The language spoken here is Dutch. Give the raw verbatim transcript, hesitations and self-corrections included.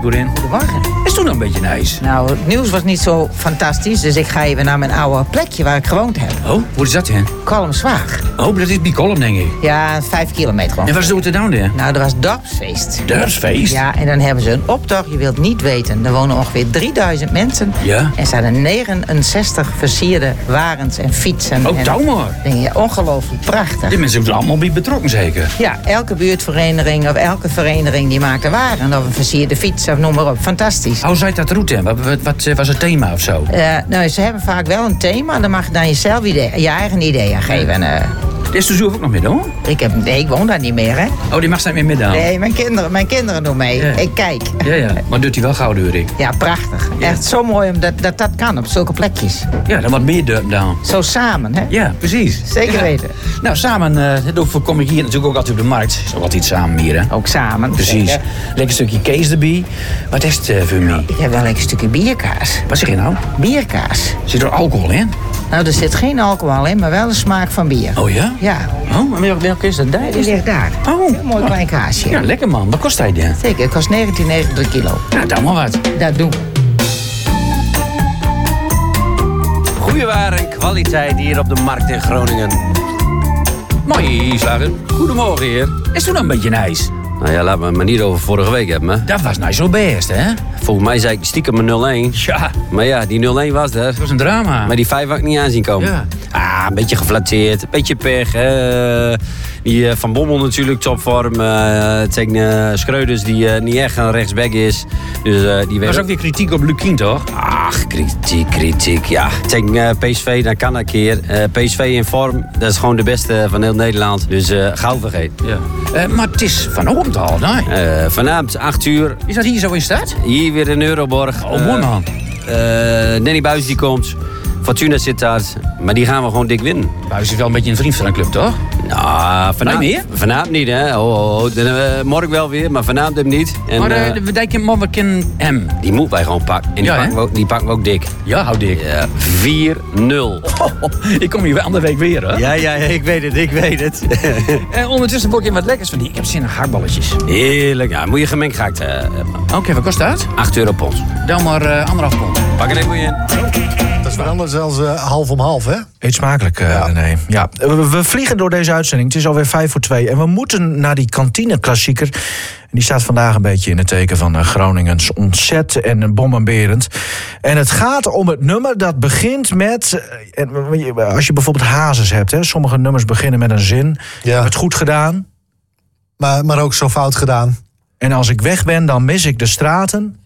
Corinne. Goedemorgen. Is toen nog een beetje nice? Nou, het nieuws was niet zo fantastisch, dus ik ga even naar mijn oude plekje waar ik gewoond heb. Oh, hoe is dat dan? Kolmswaag. Oh, dat is bij Kolm, denk ik. Ja, vijf kilometer gewoon. En wat is er dan daar? Nou, er was dorpsfeest. Dorpsfeest? Ja, en dan hebben ze een optocht, je wilt niet weten. Er wonen ongeveer drieduizend mensen. Ja. En ze hadden negenenzestig versierde wagens en fietsen. Oh, en touw maar. Denk je, ongelooflijk prachtig. Die mensen zijn allemaal bij betrokken, zeker? Ja, elke buurtvereniging of elke vereniging die maakt een wagen of een versierde fiets of noem maar op. Fantastisch. Hoe zei dat route? Wat, wat, wat was het thema of zo? Uh, nou, ze hebben vaak wel een thema. Dan mag je dan jezelf idee, je eigen idee aan geven. Uh, Is er zo ook nog mee, hoor? ik, heb, nee, ik woon daar niet meer, hè? Oh, die mag ze niet meer midden. Nee, mijn kinderen, mijn kinderen doen mee. Ja. Ik kijk. Ja, ja. Maar doet hij wel gauw, hoor ik. Ja, prachtig. Ja. Echt zo mooi omdat dat, dat kan op zulke plekjes. Ja, dan wat meer durp dan. Zo samen, hè? Ja, precies. Zeker Ja. weten. Nou, samen, uh, dat kom ik hier natuurlijk ook altijd op de markt. Is ook altijd samen hier, hè? Ook samen. Precies. Zeker. Lekker stukje kees erbij. Wat is het uh, voor mij? Ik heb wel een stukje bierkaas. Wat zeg je nou? Bierkaas. Zit er alcohol in? Nou, er zit geen alcohol in, maar wel de smaak van bier. Oh ja? Ja. Oh, en welke, welke is dat? Daar Die ligt daar. Oh. Een mooi klein kaasje. Ja, lekker man. Wat kost hij dan? Zeker, het kost negentien negentig kilo. Nou, dan maar wat. Dat doen. Goeie waar en kwaliteit hier op de markt in Groningen. Mooi, slager. Goedemorgen, heer. Is toen nog een beetje nice? Nou ja, laten we het maar niet over vorige week hebben, hè. Dat was nice zo best, hè? Volgens mij zei ik stiekem een nul één. Ja, Maar ja, die nul één was er. het was een drama. Maar die vijf had ik niet aanzien komen. Ja. Ah, een beetje geflatteerd, een beetje pech. Hè. Die uh, Van Bommel natuurlijk topvorm. Uh, tegen uh, Schreuders die uh, niet echt een rechtsback is. Dus, uh, die Er was ook weer kritiek op Lukien, toch? Ach, kritiek, kritiek, ja. Tegen uh, P S V, dan kan dat een keer. Uh, P S V in vorm, dat is gewoon de beste van heel Nederland. Dus uh, gauw vergeten. Ja. Uh, maar het is vanochtend al, nee. Uh, vanavond, acht uur, Is dat hier zo in stad? hier weer in Euroborg. Oh, mooi man. Uh, Danny Buijs die komt. Fortuna zit daar. Maar die gaan we gewoon dik winnen. Buijs is wel een beetje een vriend van een club, toch? Nou, vanavond, Nee, meer? vanavond niet, hè. Oh, oh, oh. Dan, uh, morgen wel weer, maar vanavond hem niet. En, maar uh, uh, we denken, man, we kennen hem. die moeten wij gewoon pakken. En die, Ja, pakken we, ook- die pakken we ook dik. Ja, hou dik. Ja, vier nul. Oh, ik kom hier wel andere week weer, hè? Ja, ja, ik weet het, ik weet het. En ondertussen word je wat lekkers van die. Ik heb zin in hardballetjes. Oké, Heerlijk. Ja, moet je gemengd gehakt uh, hebben. wat kost dat? acht euro pond. Dan maar uh, anderhalf pond. Pak er even in. Dat is veranderd zelfs uh, half om half, hè? Eet smakelijk, uh, Ja. René. Ja, we, we vliegen door deze uitzending. Het is alweer vijf voor twee. En we moeten naar die kantine-klassieker. En die staat vandaag een beetje in het teken van uh, Groningens ontzet en uh, bombarderend. En het gaat om het nummer dat begint met... Uh, en, als je bijvoorbeeld hazes hebt, hè, sommige nummers beginnen met een zin. Ja. Het goed gedaan. Maar, maar ook zo fout gedaan. En als ik weg ben, dan mis ik de straten.